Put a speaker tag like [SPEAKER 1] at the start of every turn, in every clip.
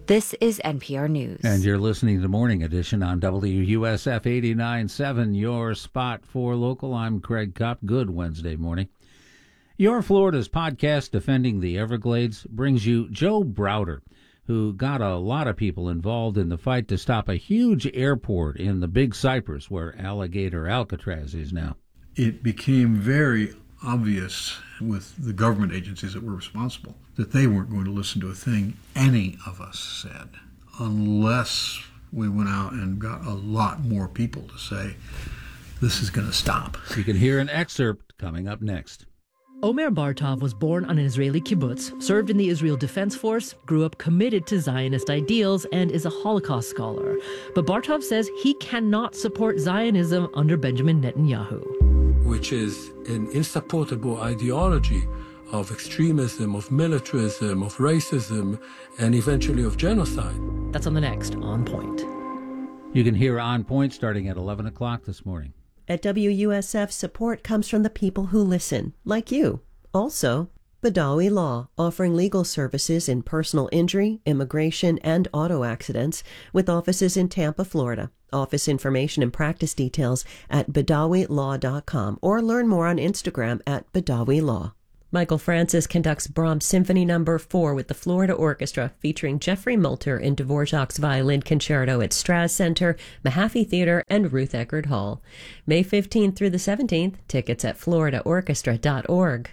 [SPEAKER 1] This is NPR News.
[SPEAKER 2] And you're listening to Morning Edition on WUSF 89.7, your spot for local. I'm Craig Kopp. Good Wednesday morning. Your Florida's podcast, Defending the Everglades, brings you Joe Browder, who got a lot of people involved in the fight to stop a huge airport in the Big Cypress, where Alligator Alcatraz is now.
[SPEAKER 3] It became very obvious with the government agencies that were responsible that they weren't going to listen to a thing any of us said unless we went out and got a lot more people to say, this is going to stop.
[SPEAKER 2] You can hear an excerpt coming up next.
[SPEAKER 4] Omer Bartov was born on an Israeli kibbutz, served in the Israel Defense Force, grew up committed to Zionist ideals, and is a Holocaust scholar. But Bartov says he cannot support Zionism under Benjamin Netanyahu,
[SPEAKER 5] which is an insupportable ideology of extremism, of militarism, of racism, and eventually of genocide.
[SPEAKER 4] That's on the next On Point.
[SPEAKER 2] You can hear On Point starting at 11 o'clock this morning.
[SPEAKER 6] At WUSF, support comes from the people who listen, like you. Also, Badawi Law, offering legal services in personal injury, immigration, and auto accidents, with offices in Tampa, Florida. Office information and practice details at BadawiLaw.com, or learn more on Instagram at Badawi Law. Michael Francis conducts Brahms Symphony No. 4 with the Florida Orchestra, featuring Jeffrey Multer in Dvorak's Violin Concerto at Straz Center, Mahaffey Theater, and Ruth Eckerd Hall. May 15th through the 17th, tickets at floridaorchestra.org.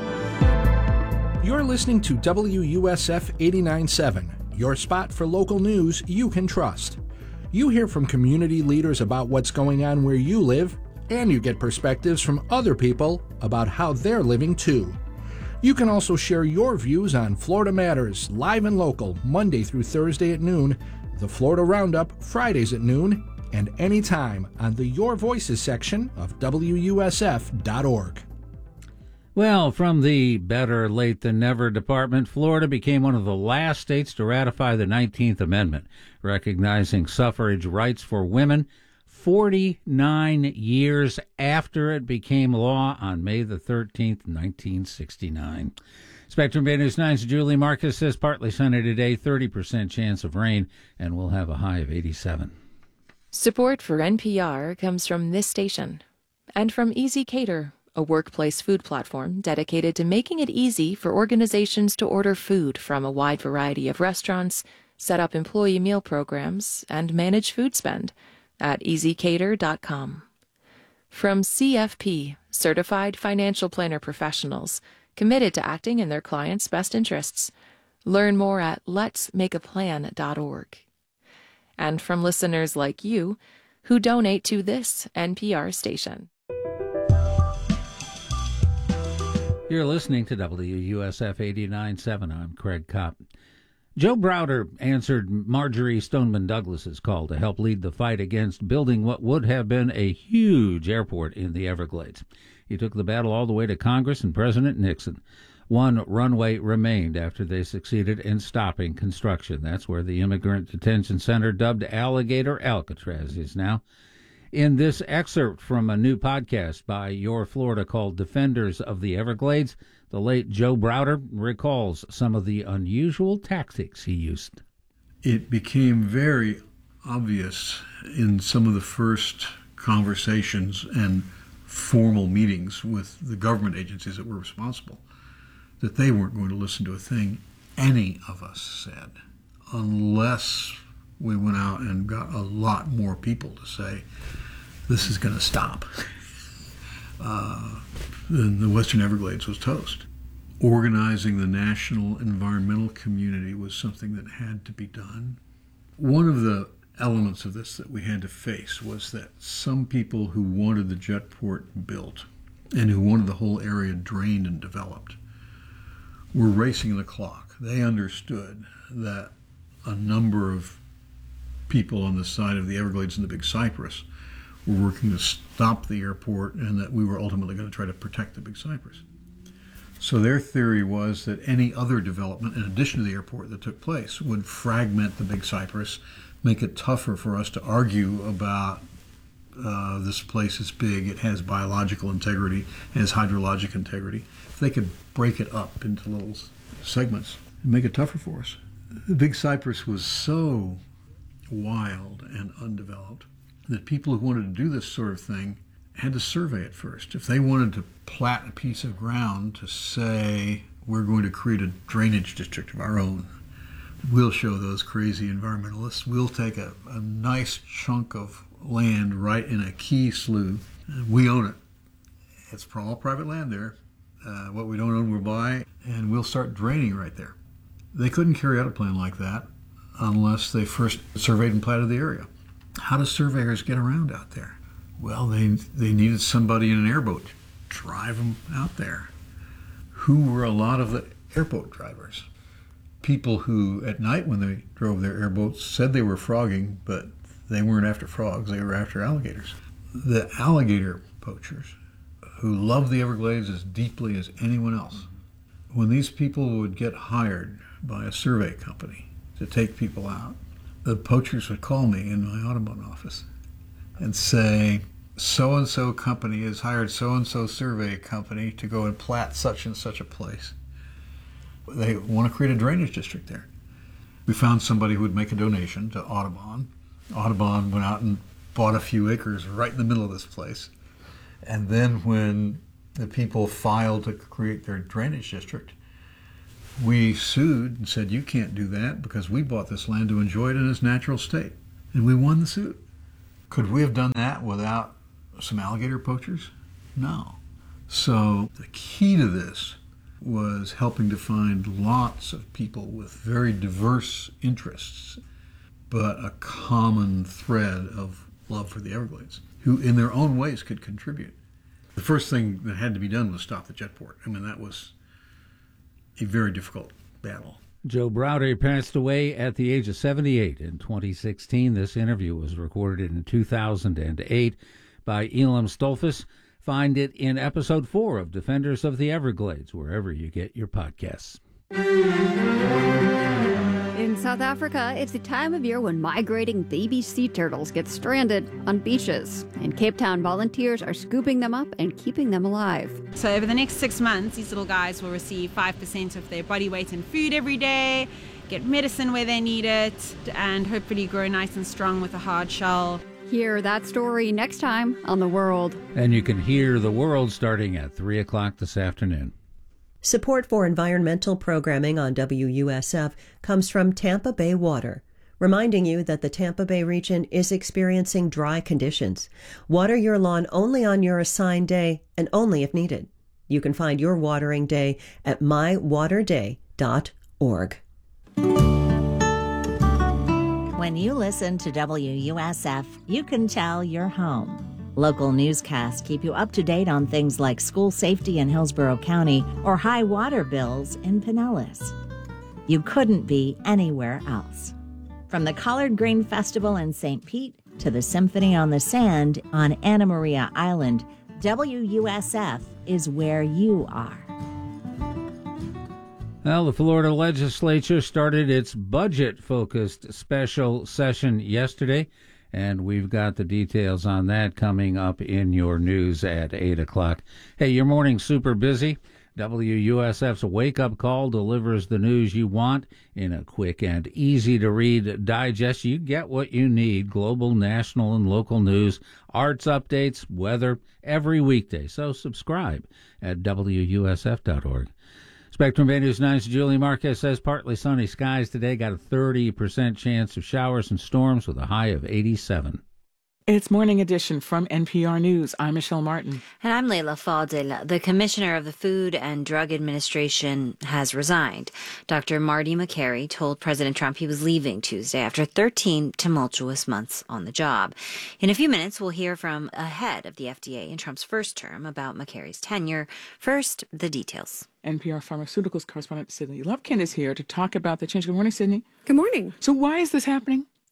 [SPEAKER 7] You're listening to WUSF 89.7, your spot for local news you can trust. You hear from community leaders about what's going on where you live, and you get perspectives from other people about how they're living too. You can also share your views on Florida Matters, live and local, Monday through Thursday at noon, the Florida Roundup, Fridays at noon, and anytime on the Your Voices section of WUSF.org.
[SPEAKER 2] Well, from the better late than never department, Florida became one of the last states to ratify the 19th Amendment, recognizing suffrage rights for women 49 years after it became law on May the 13th, 1969. Spectrum Bay News 9's Julie Marcus says partly sunny today, 30% chance of rain, and we'll have a high of 87.
[SPEAKER 8] Support for NPR comes from this station and from Easy Cater, a workplace food platform dedicated to making it easy for organizations to order food from a wide variety of restaurants, set up employee meal programs, and manage food spend at easycater.com. From CFP, Certified Financial Planner Professionals, committed to acting in their clients' best interests. Learn more at letsmakeaplan.org. And from listeners like you who donate to this NPR station.
[SPEAKER 2] You're listening to WUSF 89.7. I'm Craig Kopp. Joe Browder answered Marjorie Stoneman Douglas's call to help lead the fight against building what would have been a huge airport in the Everglades. He took the battle all the way to Congress and President Nixon. One runway remained after they succeeded in stopping construction. That's where the Immigrant Detention Center, dubbed Alligator Alcatraz, is now. In this excerpt from a new podcast by Your Florida called Defenders of the Everglades, the late Joe Browder recalls some of the unusual tactics he used.
[SPEAKER 3] It became very obvious in some of the first conversations and formal meetings with the government agencies that were responsible that they weren't going to listen to a thing any of us said unless we went out and got a lot more people to say, this is going to stop. Then the Western Everglades was toast. Organizing the national environmental community was something that had to be done. One of the elements of this that we had to face was that some people who wanted the jetport built and who wanted the whole area drained and developed were racing the clock. They understood that a number of people on the side of the Everglades and the Big Cypress were working to stop the airport and that we were ultimately going to try to protect the Big Cypress. So their theory was that any other development, in addition to the airport that took place, would fragment the Big Cypress, make it tougher for us to argue about this place is big, it has biological integrity, it has hydrologic integrity. If they could break it up into little segments and make it tougher for us, The Big Cypress was so wild and undeveloped that people who wanted to do this sort of thing had to survey it first. If they wanted to plat a piece of ground to say, we're going to create a drainage district of our own, we'll show those crazy environmentalists. We'll take a nice chunk of land right in a key slough. We own it. It's all private land there. What we don't own, we'll buy, and we'll start draining right there. They couldn't carry out a plan like that unless they first surveyed and platted the area. How do surveyors get around out there? Well, they needed somebody in an airboat to drive them out there. Who were a lot of the airboat drivers? People who, at night when they drove their airboats, said they were frogging, but they weren't after frogs, they were after alligators. The alligator poachers, who loved the Everglades as deeply as anyone else, when these people would get hired by a survey company to take people out, the poachers would call me in my Audubon office and say, so-and-so company has hired so-and-so survey company to go and plat such and such a place. They want to create a drainage district there. We found somebody who would make a donation to Audubon. Audubon went out and bought a few acres right in the middle of this place. And then when the people filed to create their drainage district, we sued and said, you can't do that because we bought this land to enjoy it in its natural state. And we won the suit. Could we have done that without some alligator poachers? No. So the key to this was helping to find lots of people with very diverse interests, but a common thread of love for the Everglades, who in their own ways could contribute. The first thing that had to be done was stop the jetport. I mean, that was a very difficult battle.
[SPEAKER 2] Joe Browder passed away at the age of 78 in 2016. This interview was recorded in 2008 by Elam Stolfus. Find it in episode 4 of Defenders of the Everglades, wherever you get your podcasts.
[SPEAKER 1] In South Africa, it's the time of year when migrating baby sea turtles get stranded on beaches. In Cape Town, volunteers are scooping them up and keeping them alive.
[SPEAKER 9] So over the next 6 months, these little guys will receive 5% of their body weight in food every day, get medicine where they need it, and hopefully grow nice and strong with a hard shell.
[SPEAKER 1] Hear that story next time on The World.
[SPEAKER 2] And you can hear The World starting at 3 o'clock this afternoon.
[SPEAKER 6] Support for environmental programming on WUSF comes from Tampa Bay Water, reminding you that the Tampa Bay region is experiencing dry conditions. Water your lawn only on your assigned day and only if needed. You can find your watering day at mywaterday.org.
[SPEAKER 10] When you listen to WUSF, you can tell you're home. Local newscasts keep you up to date on things like school safety in Hillsborough County or high water bills in Pinellas. You couldn't be anywhere else. From the Collard Green Festival in St. Pete to the Symphony on the Sand on Anna Maria Island, WUSF is where you are.
[SPEAKER 2] Well, the Florida legislature started its budget-focused special session yesterday, and we've got the details on that coming up in your news at 8 o'clock. Hey, your morning's super busy. WUSF's Wake Up Call delivers the news you want in a quick and easy-to-read digest. You get what you need, global, national, and local news, arts updates, weather, every weekday. So subscribe at WUSF.org. Spectrum Bay News 9's Julie Marquez says partly sunny skies today. Got a 30% chance of showers and storms with a high of 87.
[SPEAKER 11] It's Morning Edition from NPR News. I'm Michelle Martin.
[SPEAKER 12] And I'm Leila Fadil. The commissioner of the Food and Drug Administration has resigned. Dr. Marty Makary told President Trump he was leaving Tuesday after 13 tumultuous months on the job. In a few minutes, we'll hear from a head of the FDA in Trump's first term about Makary's tenure. First, the details.
[SPEAKER 11] NPR Pharmaceuticals correspondent Sydney Lufkin is here to talk about the change. Good morning, Sydney.
[SPEAKER 13] Good morning.
[SPEAKER 11] So why is this happening?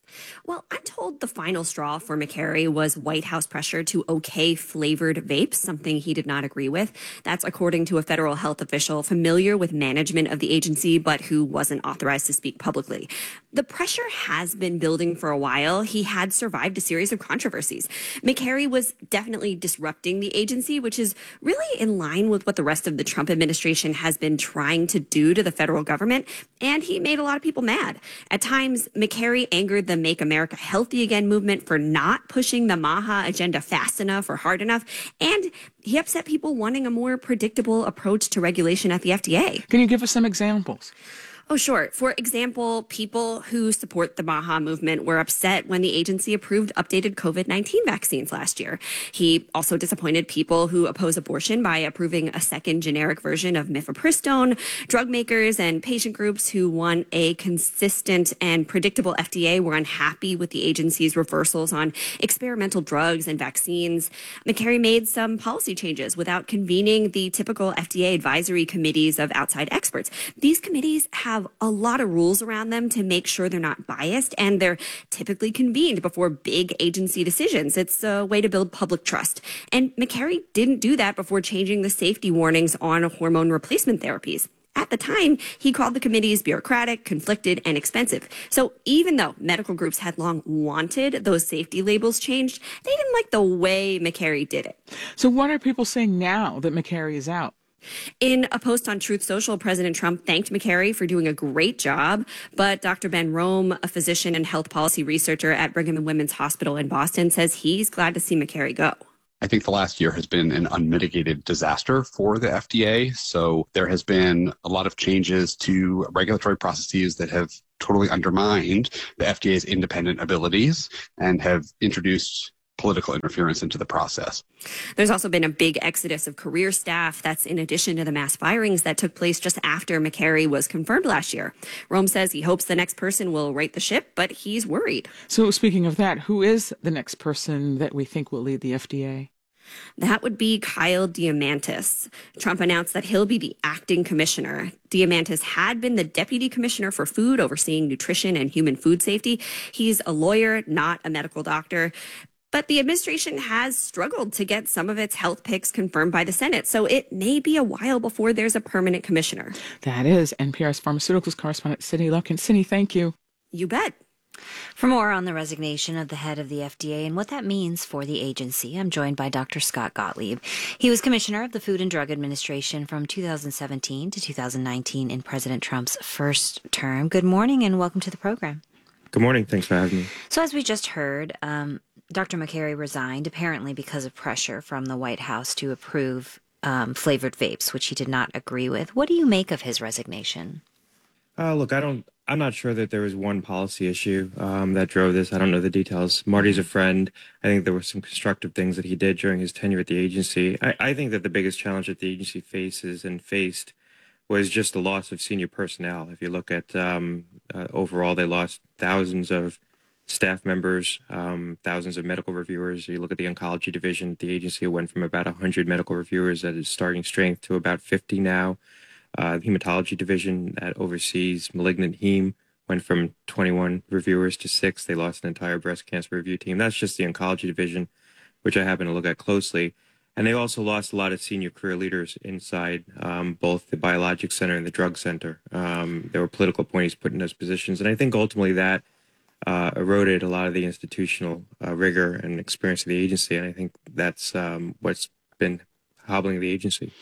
[SPEAKER 13] Well, I'm told the final straw for McCary was White House pressure to okay flavored vapes, something he did not agree with. That's according to a federal health official familiar with management of the agency, but who wasn't authorized to speak publicly. The pressure has been building for a while. He had survived a series of controversies. McCary was definitely disrupting the agency, which is really in line with what the rest of the Trump administration has been trying to do to the federal government, and he made a lot of people mad. At times, McCary angered the Make America Healthy Again movement for not pushing the MAHA agenda fast enough or hard enough, and he upset people wanting a more predictable approach to regulation at the FDA.
[SPEAKER 11] Can you give us some examples?
[SPEAKER 13] Oh, sure. For example, people who support the MAHA movement were upset when the agency approved updated COVID-19 vaccines last year. He also disappointed people who oppose abortion by approving a second generic version of mifepristone. Drug makers and patient groups who want a consistent and predictable FDA were unhappy with the agency's reversals on experimental drugs and vaccines. McCary made some policy changes without convening the typical FDA advisory committees of outside experts. These committees have a lot of rules around them to make sure they're not biased, and they're typically convened before big agency decisions. It's a way to build public trust. And McCary didn't do that before changing the safety warnings on hormone replacement therapies. At the time, he called the committees bureaucratic, conflicted, and expensive. So even though medical groups had long wanted those safety labels changed, they didn't like the way McCary did it.
[SPEAKER 11] So what are people saying now that McCary is out?
[SPEAKER 13] In a post on Truth Social, President Trump thanked McCary for doing a great job, but Dr. Ben Rome, a physician and health policy researcher at Brigham and Women's Hospital in Boston, says he's glad to see McCary go.
[SPEAKER 14] I think the last year has been an unmitigated disaster for the FDA. So there has been a lot of changes to regulatory processes that have totally undermined the FDA's independent abilities and have introduced political interference into the process.
[SPEAKER 13] There's also been a big exodus of career staff. That's in addition to the mass firings that took place just after McCary was confirmed last year. Rome says he hopes the next person will right the ship, but he's worried.
[SPEAKER 11] So speaking of that, who is the next person that we think will lead the FDA?
[SPEAKER 13] That would be Kyle Diamantis. Trump announced that he'll be the acting commissioner. Diamantis had been the deputy commissioner for food, overseeing nutrition and human food safety. He's a lawyer, not a medical doctor. But the administration has struggled to get some of its health picks confirmed by the Senate, so it may be a while before there's a permanent commissioner.
[SPEAKER 11] That is NPR's pharmaceuticals correspondent, Sydney Lupkin. Sydney, thank you.
[SPEAKER 13] You bet.
[SPEAKER 12] For more on the resignation of the head of the FDA and what that means for the agency, I'm joined by Dr. Scott Gottlieb. He was commissioner of the Food and Drug Administration from 2017 to 2019 in President Trump's first term. Good morning and welcome to the program.
[SPEAKER 15] Good morning. Thanks for having me.
[SPEAKER 12] So as we just heard, Dr. McCary resigned apparently because of pressure from the White House to approve flavored vapes, which he did not agree with. What do you make of his resignation?
[SPEAKER 15] Look, I'm not sure that there was one policy issue that drove this. I don't know the details. Marty's a friend. I think there were some constructive things that he did during his tenure at the agency. I think that the biggest challenge that the agency faces and faced was just the loss of senior personnel. If you look at overall, they lost thousands of staff members, thousands of medical reviewers. You look at the oncology division at the agency, it went from about 100 medical reviewers at its starting strength to about 50 now. The hematology division that oversees malignant heme went from 21 reviewers to 6. They lost an entire breast cancer review team. That's just the oncology division, which I happen to look at closely. And they also lost a lot of senior career leaders inside both the Biologics Center and the Drug Center. There were political appointees put in those positions. And I think ultimately that eroded a lot of the institutional rigor and experience of the agency. And I think that's what's been hobbling the agency.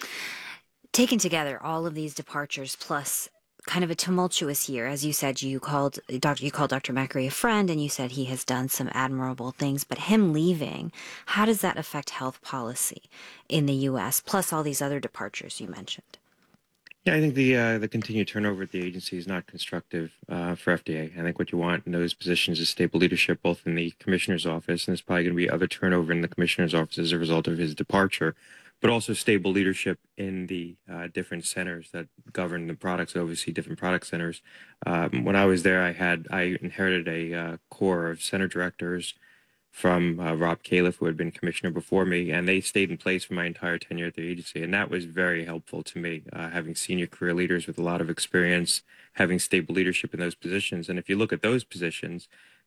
[SPEAKER 12] Taken together, all of these departures plus kind of a tumultuous year. As you said, you called Dr. McCary a friend, and you said he has done some admirable things. But him leaving, how does that affect health policy in the U.S., plus all these other departures you mentioned?
[SPEAKER 15] Yeah, I think the continued turnover at the agency is not constructive for FDA. I think what you want in those positions is stable leadership, both in the commissioner's office, and there's probably going to be other turnover in the commissioner's office as a result of his departure, but also stable leadership in the different centers that govern the products, oversee different product centers. When I was there, I inherited a core of center directors from Rob Califf, who had been commissioner before me, and they stayed in place for my entire tenure at the agency, and that was very helpful to me, having senior career leaders with a lot of experience, having stable leadership in those positions. And if you look at those positions,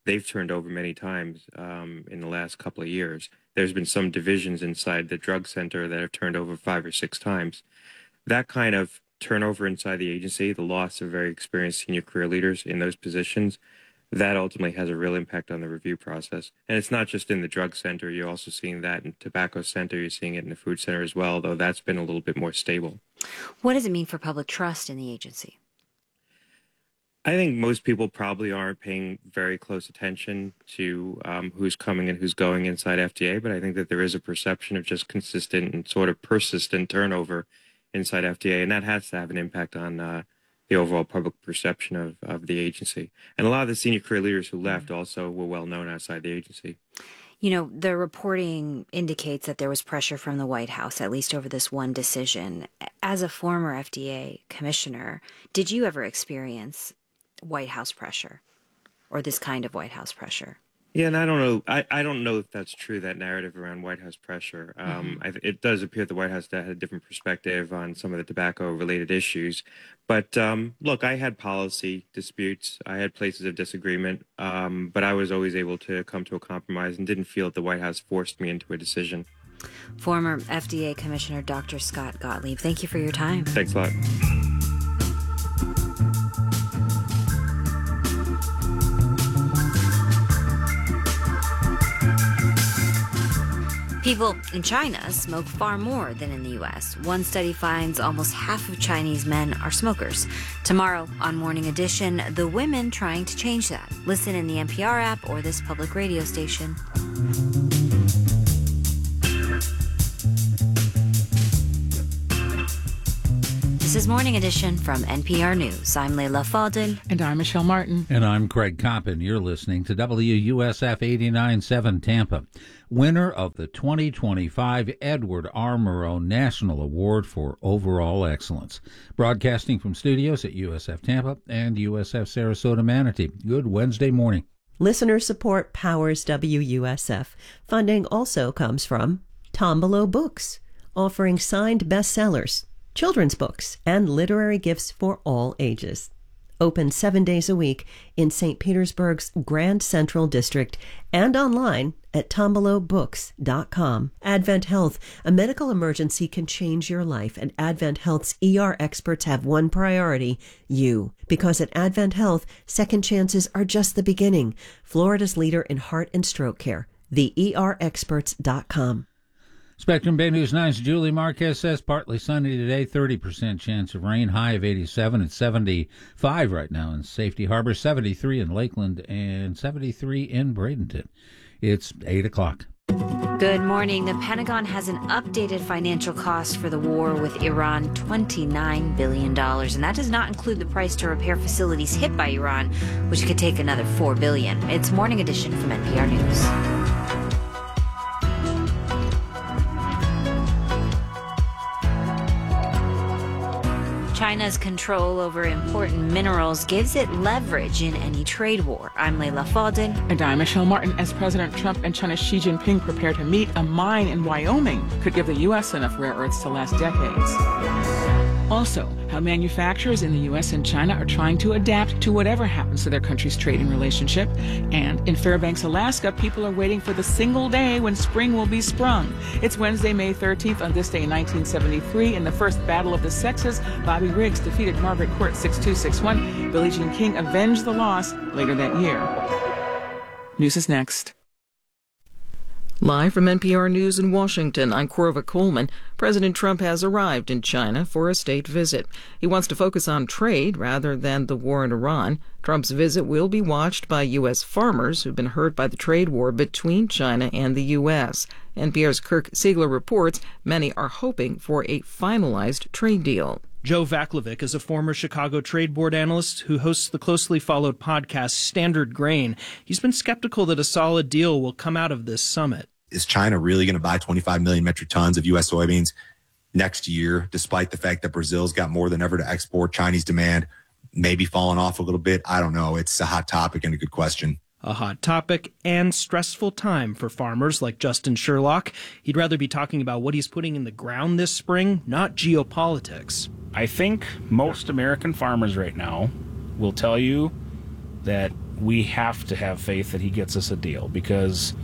[SPEAKER 15] they've turned over many times in the last couple of years. There's been some divisions inside the drug center that have turned over 5 or 6 times. That kind of turnover inside the agency, the loss of very experienced senior career leaders in those positions, that ultimately has a real impact on the review process. And it's not just in the drug center. You're also seeing that in tobacco center. You're seeing it in the food center as well, though that's been a little bit more stable.
[SPEAKER 12] What does it mean for public trust in the agency?
[SPEAKER 15] I think most people probably aren't paying very close attention to who's coming and who's going inside FDA, but I think that there is a perception of just consistent and sort of persistent turnover inside FDA, and that has to have an impact on the overall public perception of the agency. And a lot of the senior career leaders who left also were well known outside the agency.
[SPEAKER 12] You know, the reporting indicates that there was pressure from the White House, at least over this one decision. As a former FDA commissioner, did you ever experience White House pressure, or this kind of White House pressure?
[SPEAKER 15] Yeah, and I don't know. I don't know if that's true, that narrative around White House pressure. It does appear the White House had a different perspective on some of the tobacco-related issues. But look, I had policy disputes. I had places of disagreement. But I was always able to come to a compromise and didn't feel that the White House forced me into a decision.
[SPEAKER 12] Former FDA Commissioner Dr. Scott Gottlieb, thank you for your time.
[SPEAKER 15] Thanks a lot.
[SPEAKER 12] People in China smoke far more than in the U.S. One study finds almost half of Chinese men are smokers. Tomorrow on Morning Edition, the women trying to change that. Listen in the NPR app or this public radio station. This is Morning Edition from NPR News. I'm Leila Fadel.
[SPEAKER 11] And I'm Michelle Martin.
[SPEAKER 2] And I'm Craig Coppin. You're listening to WUSF 89.7 Tampa, winner of the 2025 Edward R. Murrow National Award for Overall Excellence. Broadcasting from studios at USF Tampa and USF Sarasota Manatee. Good Wednesday morning.
[SPEAKER 6] Listener support powers WUSF. Funding also comes from Tombolo Books, offering signed bestsellers, children's books, and literary gifts for all ages. Open 7 days a week in St. Petersburg's Grand Central District and online at tombolobooks.com. Advent Health, a medical emergency can change your life, and Advent Health's ER experts have one priority, you. Because at Advent Health, second chances are just the beginning. Florida's leader in heart and stroke care, theerexperts.com.
[SPEAKER 2] Spectrum Bay News 9's Julie Marquez says partly sunny today, 30% chance of rain, high of 87 and 75 right now in Safety Harbor, 73 in Lakeland, and 73 in Bradenton. It's 8 o'clock.
[SPEAKER 12] Good morning. The Pentagon has an updated financial cost for the war with Iran, $29 billion. And that does not include the price to repair facilities hit by Iran, which could take another $4 billion. It's Morning Edition from NPR News. China's control over important minerals gives it leverage in any trade war. I'm Leila Fadel.
[SPEAKER 11] And I'm Michelle Martin. As President Trump and China's Xi Jinping prepare to meet, a mine in Wyoming could give the U.S. enough rare earths to last decades. Also, how manufacturers in the U.S. and China are trying to adapt to whatever happens to their country's trading relationship. And in Fairbanks, Alaska, people are waiting for the single day when spring will be sprung. It's Wednesday, May 13th. On this day in 1973, in the first Battle of the Sexes, Bobby Riggs defeated Margaret Court 6-2, 6-1. Billie Jean King avenged the loss later that year. News is next.
[SPEAKER 16] Live from NPR News in Washington, I'm Corva Coleman. President Trump has arrived in China for a state visit. He wants to focus on trade rather than the war in Iran. Trump's visit will be watched by U.S. farmers who've been hurt by the trade war between China and the U.S. NPR's Kirk Siegler reports many are hoping for a finalized trade deal.
[SPEAKER 17] Joe Vaclavic is a former Chicago Trade Board analyst who hosts the closely followed podcast Standard Grain. He's been skeptical that a solid deal will come out of this summit.
[SPEAKER 18] Is China really going to buy 25 million metric tons of U.S. soybeans next year, despite the fact that Brazil's got more than ever to export? Chinese demand maybe falling off a little bit. I don't know. It's a hot topic and a good question.
[SPEAKER 17] A hot topic and stressful time for farmers like Justin Sherlock. He'd rather be talking about what he's putting in the ground this spring, not geopolitics.
[SPEAKER 19] I think most American farmers right now will tell you that we have to have faith that he gets us a deal, because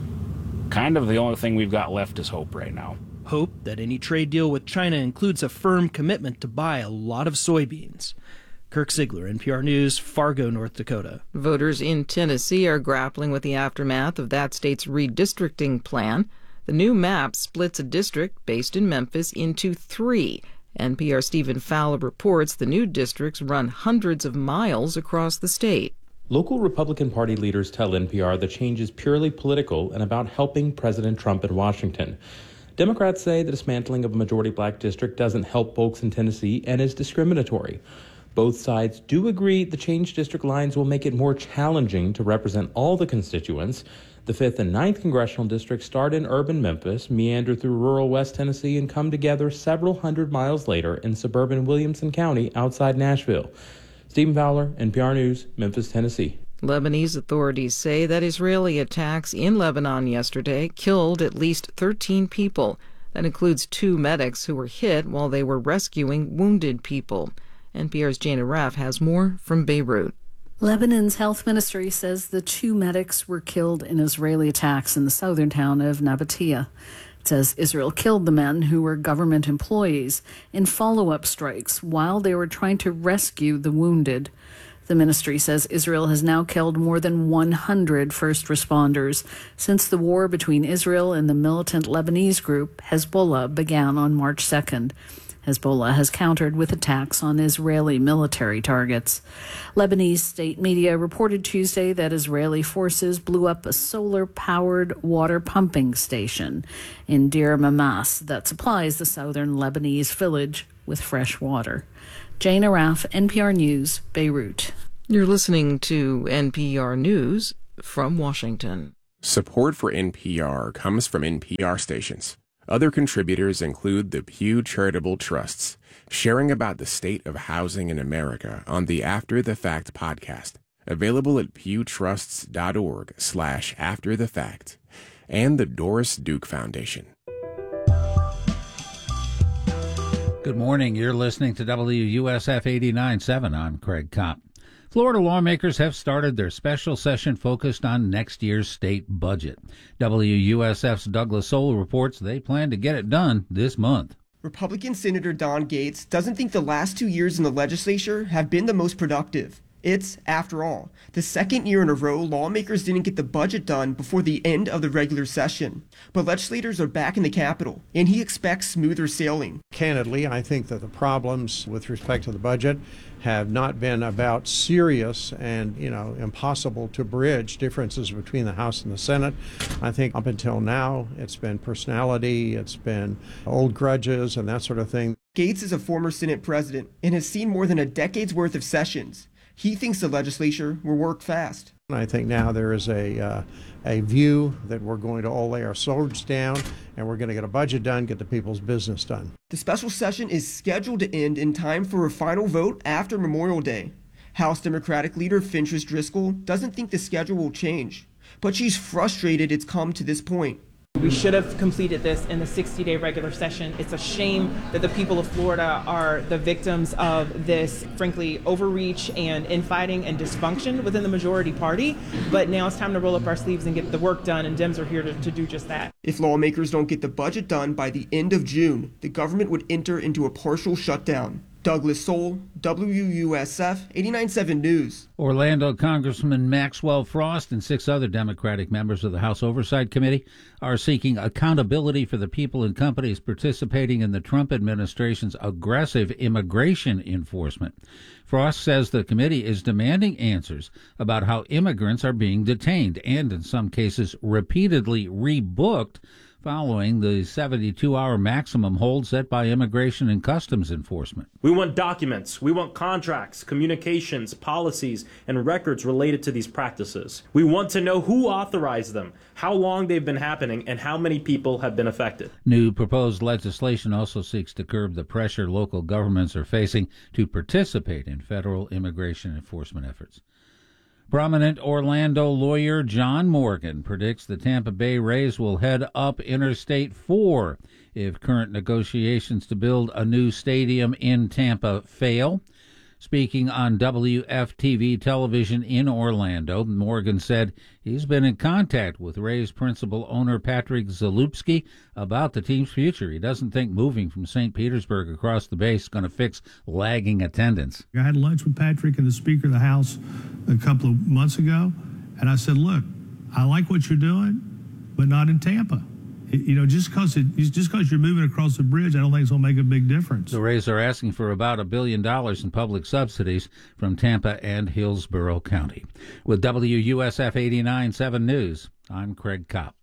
[SPEAKER 19] kind of the only thing we've got left is hope right now.
[SPEAKER 17] Hope that any trade deal with China includes a firm commitment to buy a lot of soybeans. Kirk Ziegler, NPR News, Fargo, North Dakota.
[SPEAKER 16] Voters in Tennessee are grappling with the aftermath of that state's redistricting plan. The new map splits a district based in Memphis into 3. NPR Stephen Fowler reports the new districts run hundreds of miles across the state.
[SPEAKER 20] Local Republican Party leaders tell NPR the change is purely political and about helping President Trump in Washington. Democrats say the dismantling of a majority black district doesn't help folks in Tennessee and is discriminatory. Both sides do agree the changed district lines will make it more challenging to represent all the constituents. The 5th and 9th congressional districts start in urban Memphis, meander through rural West Tennessee, and come together several hundred miles later in suburban Williamson County outside Nashville. Stephen Fowler, NPR News, Memphis, Tennessee.
[SPEAKER 16] Lebanese authorities say that Israeli attacks in Lebanon yesterday killed at least 13 people. That includes 2 medics who were hit while they were rescuing wounded people. NPR's Jana Raff has more from Beirut.
[SPEAKER 21] Lebanon's health ministry says the 2 medics were killed in Israeli attacks in the southern town of Nabatea. It says Israel killed the men, who were government employees, in follow-up strikes while they were trying to rescue the wounded. The ministry says Israel has now killed more than 100 first responders since the war between Israel and the militant Lebanese group Hezbollah began on March 2nd. Hezbollah has countered with attacks on Israeli military targets. Lebanese state media reported Tuesday that Israeli forces blew up a solar-powered water pumping station in Deir Mamas that supplies the southern Lebanese village with fresh water. Jana Raff, NPR News, Beirut.
[SPEAKER 16] You're listening to NPR News from Washington.
[SPEAKER 22] Support for NPR comes from NPR stations. Other contributors include the Pew Charitable Trusts, sharing about the state of housing in America on the After the Fact podcast, available at pewtrusts.org/afterthefact, and the Doris Duke Foundation.
[SPEAKER 2] Good morning. You're listening to WUSF 89.7. I'm Craig Kopp. Florida lawmakers have started their special session focused on next year's state budget. WUSF's Douglas Soul reports they plan to get it done this month.
[SPEAKER 23] Republican Senator Don Gates doesn't think the last 2 years in the legislature have been the most productive. It's, after all, the second year in a row lawmakers didn't get the budget done before the end of the regular session. But legislators are back in the Capitol, and he expects smoother sailing.
[SPEAKER 24] Candidly, I think that the problems with respect to the budget have not been about serious and, impossible to bridge differences between the House and the Senate. I think up until now, it's been personality, it's been old grudges and that sort of thing.
[SPEAKER 23] Gates is a former Senate president and has seen more than a decade's worth of sessions. He thinks the legislature will work fast.
[SPEAKER 24] I think now there is a view that we're going to all lay our swords down and we're going to get a budget done, get the people's business done.
[SPEAKER 23] The special session is scheduled to end in time for a final vote after Memorial Day. House Democratic leader Fentrice Driscoll doesn't think the schedule will change, but she's frustrated it's come to this point.
[SPEAKER 25] We should have completed this in the 60-day regular session. It's a shame that the people of Florida are the victims of this, frankly, overreach and infighting and dysfunction within the majority party. But now it's time to roll up our sleeves and get the work done, and Dems are here to do just that.
[SPEAKER 23] If lawmakers don't get the budget done by the end of June, the government would enter into a partial shutdown. Douglas Soul, WUSF 89.7 News.
[SPEAKER 2] Orlando Congressman Maxwell Frost and 6 other Democratic members of the House Oversight Committee are seeking accountability for the people and companies participating in the Trump administration's aggressive immigration enforcement. Frost says the committee is demanding answers about how immigrants are being detained and, in some cases, repeatedly rebooked following the 72-hour maximum hold set by Immigration and Customs Enforcement.
[SPEAKER 26] We want documents, we want contracts, communications, policies, and records related to these practices. We want to know who authorized them, how long they've been happening, and how many people have been affected.
[SPEAKER 2] New proposed legislation also seeks to curb the pressure local governments are facing to participate in federal immigration enforcement efforts. Prominent Orlando lawyer John Morgan predicts the Tampa Bay Rays will head up Interstate 4 if current negotiations to build a new stadium in Tampa fail. Speaking on WFTV television in Orlando, Morgan said he's been in contact with Rays principal owner Patrick Zalupski about the team's future. He doesn't think moving from St. Petersburg across the bay is going to fix lagging attendance.
[SPEAKER 3] I had lunch with Patrick and the Speaker of the House a couple of months ago, and I said, look, I like what you're doing, but not in Tampa. Just because you're moving across the bridge, I don't think it's going to make a big difference.
[SPEAKER 2] The Rays are asking for about $1 billion in public subsidies from Tampa and Hillsborough County. With WUSF 89.7 News, I'm Craig Kopp.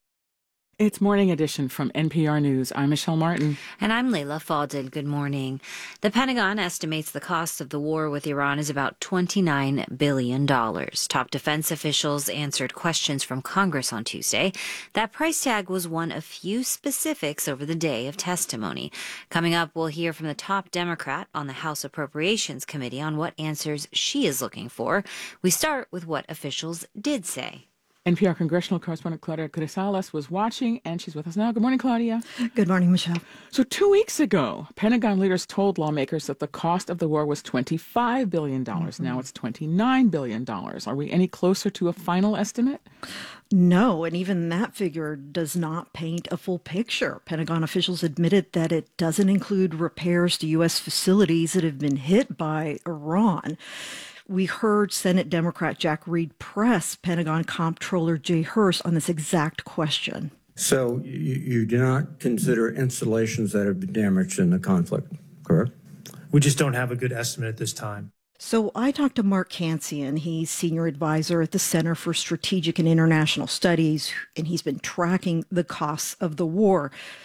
[SPEAKER 11] It's Morning Edition from NPR News. I'm Michelle Martin.
[SPEAKER 12] And I'm Leila Fadel. Good morning. The Pentagon estimates the cost of the war with Iran is about $29 billion. Top defense officials answered questions from Congress on Tuesday. That price tag was one of few specifics over the day of testimony. Coming up, we'll hear from the top Democrat on the House Appropriations Committee on what answers she is looking for. We start with what officials did say.
[SPEAKER 11] NPR congressional correspondent Claudia Grisales was watching, and she's with us now. Good morning, Claudia.
[SPEAKER 4] Good morning, Michelle.
[SPEAKER 11] So 2 weeks ago, Pentagon leaders told lawmakers that the cost of the war was $25 billion. Now it's $29 billion. Are we any closer to a final estimate?
[SPEAKER 4] No, and even that figure does not paint a full picture. Pentagon officials admitted that it doesn't include repairs to U.S. facilities that have been hit by Iran. We heard Senate Democrat Jack Reed press Pentagon Comptroller Jay Hurst on this exact question.
[SPEAKER 5] So you do not consider installations that have been damaged in the conflict, correct?
[SPEAKER 7] We just don't have a good estimate at this time.
[SPEAKER 4] So I talked to Mark Cancian. He's senior advisor at the Center for Strategic and International Studies, and he's been tracking the costs of the war.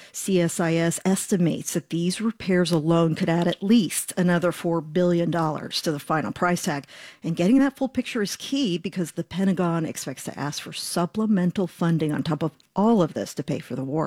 [SPEAKER 4] CSIS estimates that these repairs alone could add at least another $4 billion to the final price tag. And getting that full picture is key because the Pentagon expects to ask for supplemental funding on top of all of this to pay for the war.